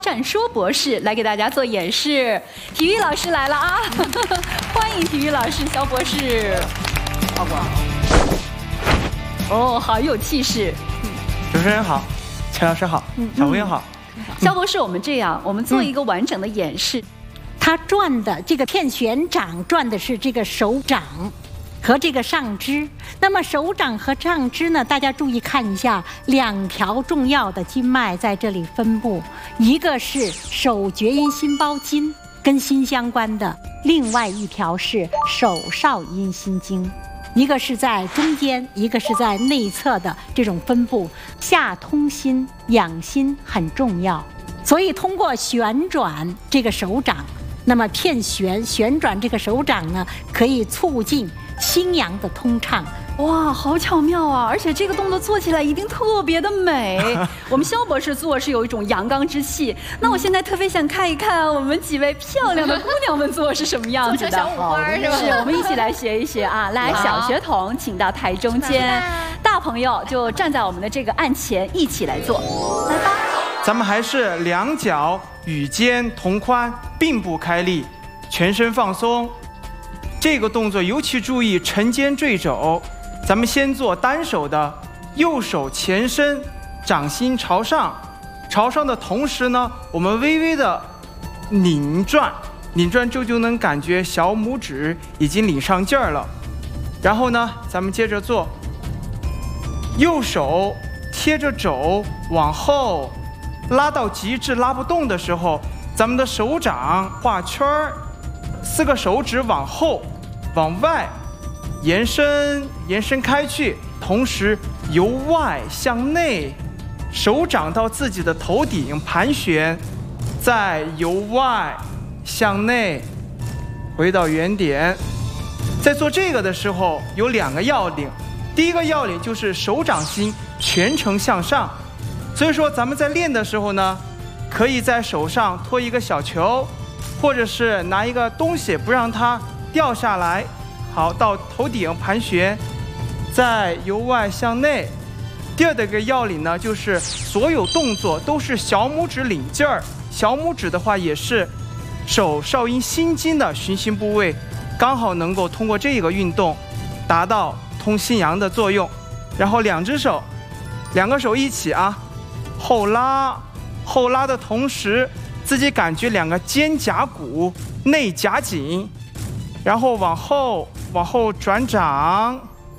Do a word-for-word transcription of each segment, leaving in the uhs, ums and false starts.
战说博士来给大家做演示，体育老师来了啊！欢迎体育老师肖博士。 好不好？ 哦，好有气势。 主持人好，陈老师好，小朋友好。 肖博士，我们这样，我们做一个完整的演示。嗯、 它转的这个片旋掌转的是这个手掌和这个上肢。那么手掌和上肢呢，大家注意看一下，两条重要的经脉在这里分布，一个是手厥阴心包经，跟心相关的；另外一条是手少阴心经，一个是在中间，一个是在内侧的这种分布。下通心，养心很重要，所以通过旋转这个手掌，那么片旋旋转这个手掌呢，可以促进心阳的通畅。 哇，好巧妙啊！而且这个动作做起来一定特别的美。我们肖博士做是有一种阳刚之气。那我现在特别想看一看我们几位漂亮的姑娘们做是什么样子的。 做成小五花是吧？ 是，我们一起来学一学啊！来，小学童请到台中间，大朋友就站在我们的这个案前，一起来做。来吧。 咱们还是两脚与肩同宽，并不开力，全身放松。这个动作尤其注意沉肩坠肘。咱们先做单手的，右手前伸，掌心朝上，朝上的同时呢，我们微微的拧转，拧转之后就能感觉小拇指已经拧上劲儿了。然后呢，咱们接着做，右手贴着肘往后拉到极致拉不动的时候，咱们的手掌画圈儿，四个手指往后往外延伸延伸开去，同时由外向内，手掌到自己的头顶盘旋，再由外向内回到原点。在做这个的时候有两个要领，第一个要领就是手掌心全程向上，所以说咱们在练的时候呢，可以在手上托一个小球，或者是拿一个东西不让它掉下来。好，到头顶盘旋，再由外向内。第二的一个要领呢，就是所有动作都是小拇指领劲儿，小拇指的话也是手少阴心经的循行部位，刚好能够通过这个运动达到通心阳的作用。然后两只手，两个手一起啊，后拉，后拉的同时，自己感觉两个肩胛骨内夹紧，然后往后往后转掌。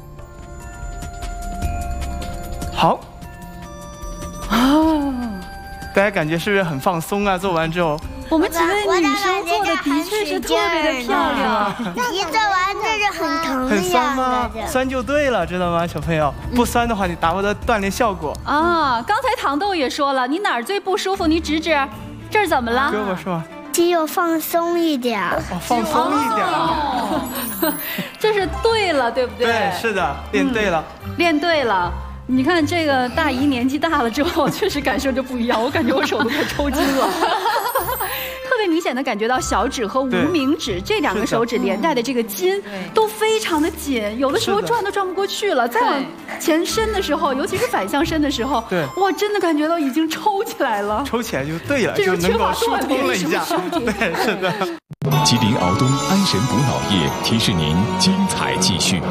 好啊，大家感觉是不是很放松啊？做完之后， 我们几位女生做的的确是特别的漂亮。 一做完这是很疼的很酸吗？酸就对了，知道吗，小朋友？不酸的话，你达不到锻炼效果啊。刚才糖豆也说了，你哪儿最不舒服？你指指，这儿怎么了？ 胳膊是吗？ 肌肉放松一点， 哦，放松一点， 哦、这是对了，对不对？ 对，是的，练对了， 嗯、练对了。你看这个大姨年纪大了之后，确实感受就不一样，我感觉我手都快抽筋了。特别明显的感觉到小指和无名指这两个手指连带的这个筋都非常的紧，有的时候转都转不过去了。再往前伸的时候，尤其是反向伸的时候， 对， 哇，真的感觉到已经抽起来了。 抽起来就对了，就能够疏通了一下。对，是的。 吉林敖东安神补脑液提示您精彩继续。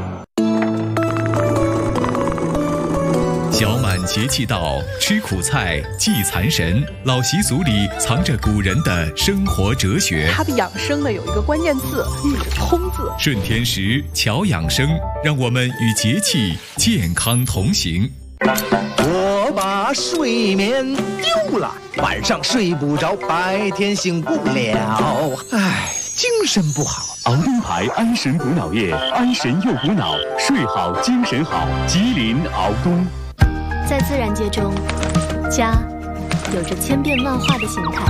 小满节气到，吃苦菜忌残神，老习俗里藏着古人的生活哲学。 它的养生呢有一个关键字，就是通字。 顺天时，巧养生，让我们与节气健康同行。 我把睡眠丢了，晚上睡不着，白天醒不了，唉，精神不好。 敖东牌安神补脑液，安神又补脑，睡好精神好。吉林敖东。 在自然界中，家有着千变万化的形态。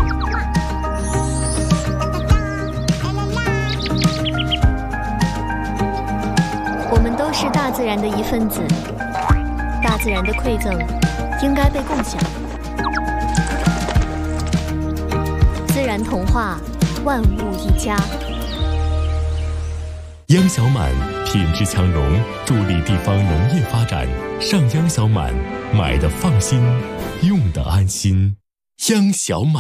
我们都是大自然的一份子，大自然的馈赠应该被共享。自然童话，万物一家。 央小满品质强融，助力地方农业发展。上央小满，买的放心，用的安心。央小满。